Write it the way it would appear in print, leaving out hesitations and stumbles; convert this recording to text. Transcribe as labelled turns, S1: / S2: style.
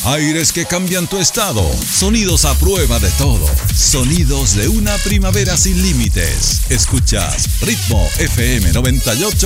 S1: Aires que cambian tu estado. Sonidos a prueba de todo. Sonidos de una primavera sin límites. Escuchas Ritmo FM 98.